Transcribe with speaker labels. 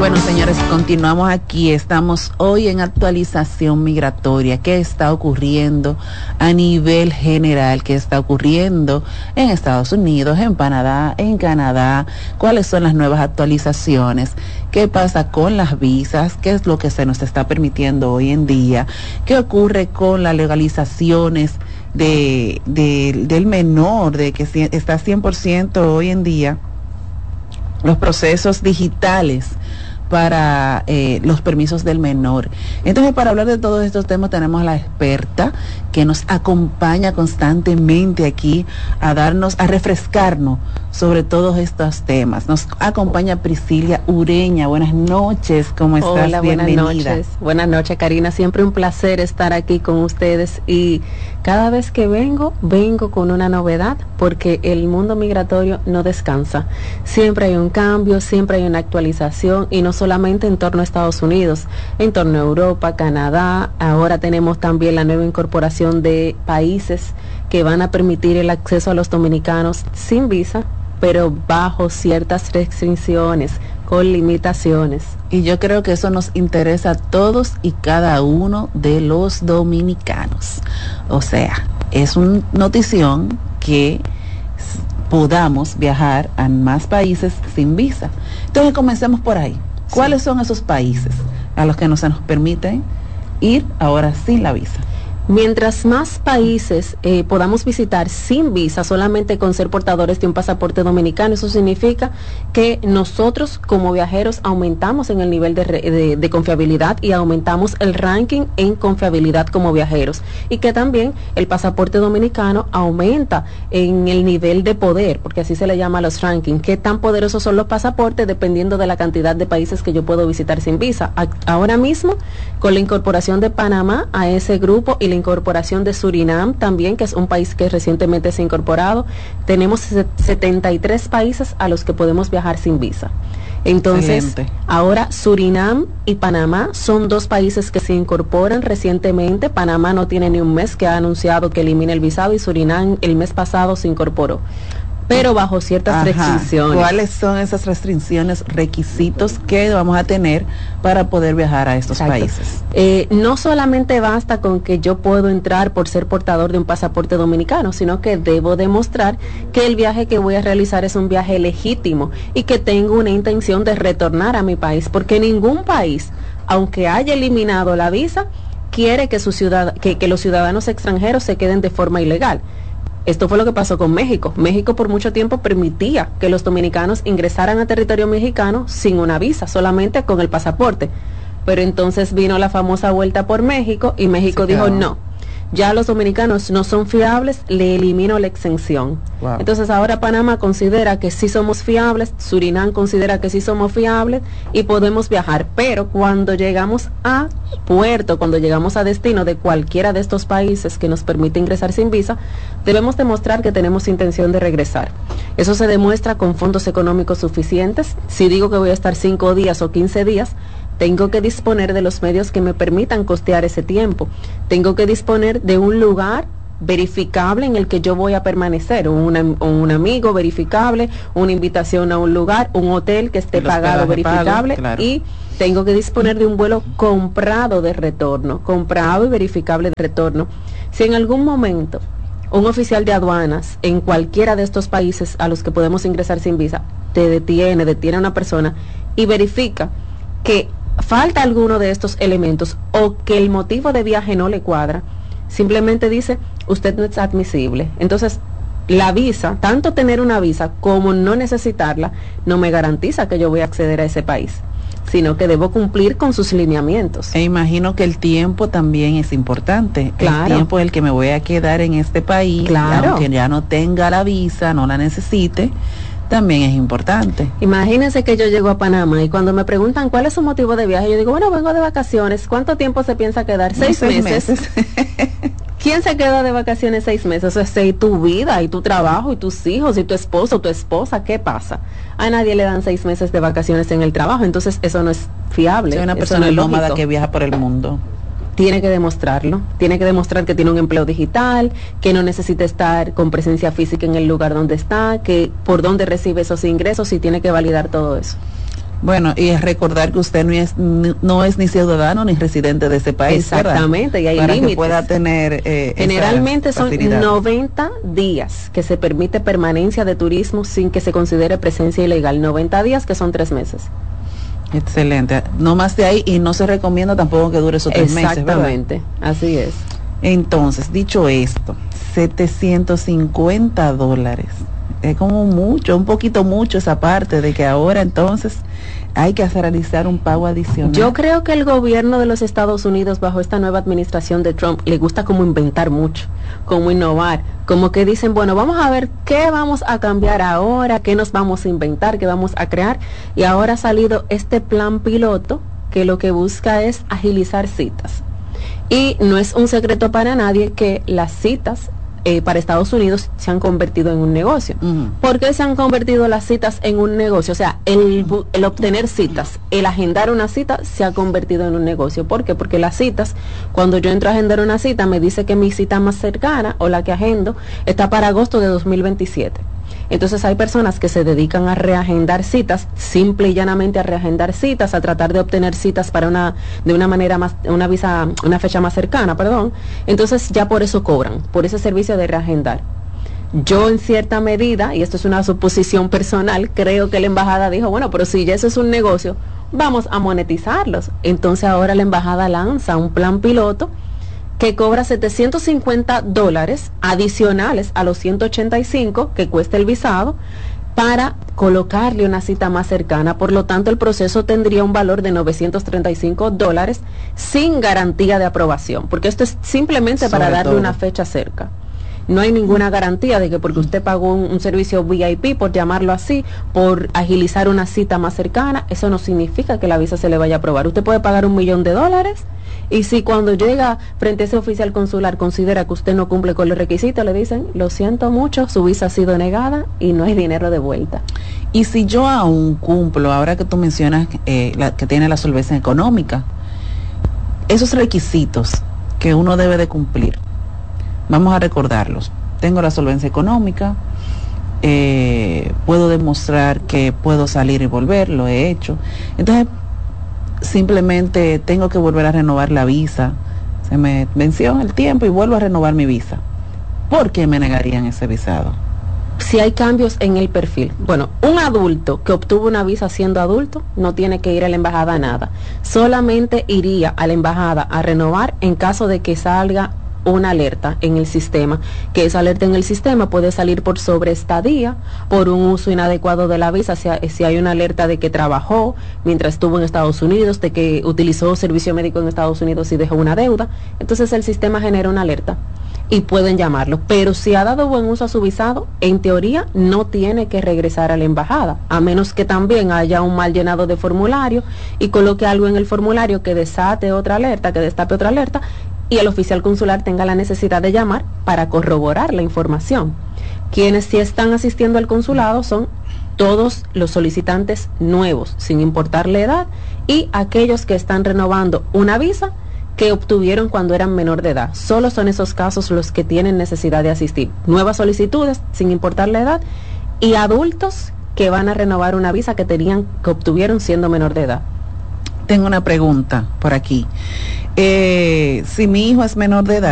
Speaker 1: Bueno, señores, continuamos aquí. Estamos hoy en actualización migratoria. ¿Qué está ocurriendo a nivel general? ¿Qué está ocurriendo en Estados Unidos, en Panamá, en Canadá? ¿Cuáles son las nuevas actualizaciones? ¿Qué pasa con las visas? ¿Qué es lo que se nos está permitiendo hoy en día? ¿Qué ocurre con las legalizaciones del menor, de que está 100% hoy en día? Los procesos digitales para los permisos del menor. Entonces, para hablar de todos estos temas tenemos a la experta que nos acompaña constantemente aquí a refrescarnos sobre todos estos temas. Nos acompaña Priscilia Ureña. Buenas noches, ¿cómo estás?
Speaker 2: Hola,
Speaker 1: Bienvenida.
Speaker 2: buenas noches. Buenas noches, Karina. Siempre un placer estar aquí con ustedes y cada vez que vengo con una novedad porque el mundo migratorio no descansa. Siempre hay un cambio, siempre hay una actualización y no solamente en torno a Estados Unidos, en torno a Europa, Canadá. Ahora tenemos también la nueva incorporación de países que van a permitir el acceso a los dominicanos sin visa, pero bajo ciertas restricciones, con limitaciones.
Speaker 1: Y yo creo que eso nos interesa a todos y cada uno de los dominicanos. O sea, es una notición que podamos viajar a más países sin visa. Entonces comencemos por ahí. ¿Cuáles son esos países a los que se nos permiten ir ahora sin la visa?
Speaker 2: Mientras más países podamos visitar sin visa, solamente con ser portadores de un pasaporte dominicano, eso significa que nosotros como viajeros aumentamos en el nivel de confiabilidad y aumentamos el ranking en confiabilidad como viajeros. Y que también el pasaporte dominicano aumenta en el nivel de poder, porque así se le llama a los rankings. ¿Qué tan poderosos son los pasaportes? Dependiendo de la cantidad de países que yo puedo visitar sin visa. Ahora mismo, con la incorporación de Panamá a ese grupo y la incorporación de Surinam también, que es un país que recientemente se ha incorporado, tenemos 73 países a los que podemos viajar sin visa. Entonces, excelente. Ahora Surinam y Panamá son dos países que se incorporan recientemente. Panamá no tiene ni un mes que ha anunciado que elimina el visado y Surinam el mes pasado se incorporó, pero bajo ciertas restricciones.
Speaker 1: ¿Cuáles son esas restricciones, requisitos que vamos a tener para poder viajar a estos países?
Speaker 2: No solamente basta con que yo puedo entrar por ser portador de un pasaporte dominicano, sino que debo demostrar que el viaje que voy a realizar es un viaje legítimo y que tengo una intención de retornar a mi país, porque ningún país, aunque haya eliminado la visa, quiere que los ciudadanos extranjeros se queden de forma ilegal. Esto fue lo que pasó con México. México por mucho tiempo permitía que los dominicanos ingresaran a territorio mexicano sin una visa, solamente con el pasaporte. Pero entonces vino la famosa vuelta por México y México dijo no, ya los dominicanos no son fiables, le elimino la exención. Wow. Entonces ahora Panamá considera que sí somos fiables, Surinam considera que sí somos fiables y podemos viajar, pero cuando llegamos a puerto, cuando llegamos a destino de cualquiera de estos países que nos permite ingresar sin visa, debemos demostrar que tenemos intención de regresar. Eso se demuestra con fondos económicos suficientes. Si digo que voy a estar 5 días o 15 días, tengo que disponer de los medios que me permitan costear ese tiempo. Tengo que disponer de un lugar verificable en el que yo voy a permanecer, un amigo verificable, una invitación a un lugar, un hotel que esté pagado, verificable, claro. Y tengo que disponer de un vuelo comprado de retorno, comprado y verificable de retorno. Si en algún momento un oficial de aduanas en cualquiera de estos países a los que podemos ingresar sin visa te detiene a una persona y verifica que falta alguno de estos elementos o que el motivo de viaje no le cuadra, simplemente dice, usted no es admisible. Entonces, la visa, tanto tener una visa como no necesitarla, no me garantiza que yo voy a acceder a ese país, sino que debo cumplir con sus lineamientos.
Speaker 1: E imagino que el tiempo también es importante.
Speaker 2: Claro.
Speaker 1: El tiempo en el que me voy a quedar en este país,
Speaker 2: claro,
Speaker 1: aunque ya no tenga la visa, no la necesite, también es importante.
Speaker 2: Imagínense que yo llego a Panamá y cuando me preguntan cuál es su motivo de viaje, yo digo, bueno, vengo de vacaciones. ¿Cuánto tiempo se piensa quedar? 6 meses. ¿Quién se queda de vacaciones 6 meses? Eso es tu vida y tu trabajo y tus hijos y tu esposo o tu esposa. ¿Qué pasa? A nadie le dan 6 meses de vacaciones en el trabajo, entonces eso no es fiable.
Speaker 1: Soy una persona nómada que viaja por el mundo.
Speaker 2: Tiene que demostrarlo, tiene que demostrar que tiene un empleo digital, que no necesita estar con presencia física en el lugar donde está, que por dónde recibe esos ingresos y tiene que validar todo eso.
Speaker 1: Bueno, y es recordar que usted no es ni ciudadano ni residente de ese país.
Speaker 2: Exactamente, ¿verdad? Y hay
Speaker 1: para
Speaker 2: límites.
Speaker 1: Que pueda tener
Speaker 2: generalmente son
Speaker 1: facilidad.
Speaker 2: 90 días que se permite permanencia de turismo sin que se considere presencia ilegal. 90 días que son 3 meses.
Speaker 1: Excelente. No más de ahí, y no se recomienda tampoco que dure esos 3 meses.
Speaker 2: Exactamente, así es.
Speaker 1: Entonces, dicho esto, $750. Es como mucho, un poquito mucho esa parte de que ahora entonces hay que realizar un pago adicional.
Speaker 2: Yo creo que el gobierno de los Estados Unidos bajo esta nueva administración de Trump le gusta como inventar mucho, como innovar, como que dicen, bueno, vamos a ver qué vamos a cambiar ahora, qué nos vamos a inventar, qué vamos a crear, y ahora ha salido este plan piloto que lo que busca es agilizar citas. Y no es un secreto para nadie que las citas para Estados Unidos se han convertido en un negocio. ¿Por qué se han convertido las citas en un negocio? O sea, el obtener citas, el agendar una cita se ha convertido en un negocio. ¿Por qué? Porque las citas, cuando yo entro a agendar una cita, me dice que mi cita más cercana o la que agendo está para agosto de 2027. Entonces hay personas que se dedican a reagendar citas, simple y llanamente a reagendar citas, a tratar de obtener citas para una fecha más cercana, perdón. Entonces ya por eso cobran, por ese servicio de reagendar. Yo en cierta medida, y esto es una suposición personal, creo que la embajada dijo, bueno, pero si ya eso es un negocio, vamos a monetizarlos. Entonces ahora la embajada lanza un plan piloto que cobra $750 adicionales a los 185 que cuesta el visado para colocarle una cita más cercana. Por lo tanto, el proceso tendría un valor de $935 sin garantía de aprobación, porque esto es simplemente para darle una fecha cerca. No hay ninguna garantía de que porque usted pagó un servicio VIP, por llamarlo así, por agilizar una cita más cercana, eso no significa que la visa se le vaya a aprobar. Usted puede pagar $1 millón y si cuando llega frente a ese oficial consular considera que usted no cumple con los requisitos, le dicen, lo siento mucho, su visa ha sido negada y no hay dinero de vuelta.
Speaker 1: Y si yo aún cumplo, ahora que tú mencionas que tiene la solvencia económica, esos requisitos que uno debe de cumplir, vamos a recordarlos. Tengo la solvencia económica, puedo demostrar que puedo salir y volver, lo he hecho. Entonces, simplemente tengo que volver a renovar la visa. Se me venció el tiempo y vuelvo a renovar mi visa. ¿Por qué me negarían ese visado?
Speaker 2: Si hay cambios en el perfil. Bueno, un adulto que obtuvo una visa siendo adulto no tiene que ir a la embajada a nada. Solamente iría a la embajada a renovar en caso de que salga una alerta en el sistema, que esa alerta en el sistema puede salir por sobreestadía, por un uso inadecuado de la visa, si hay una alerta de que trabajó mientras estuvo en Estados Unidos, de que utilizó servicio médico en Estados Unidos y dejó una deuda, entonces el sistema genera una alerta y pueden llamarlo, pero si ha dado buen uso a su visado, en teoría no tiene que regresar a la embajada, a menos que también haya un mal llenado de formulario y coloque algo en el formulario que desate otra alerta, que destape otra alerta, y el oficial consular tenga la necesidad de llamar para corroborar la información. Quienes sí están asistiendo al consulado son todos los solicitantes nuevos, sin importar la edad, y aquellos que están renovando una visa que obtuvieron cuando eran menor de edad. Solo son esos casos los que tienen necesidad de asistir. Nuevas solicitudes, sin importar la edad, y adultos que van a renovar una visa que obtuvieron siendo menor de edad.
Speaker 1: Tengo una pregunta por aquí. Si mi hijo es menor de edad,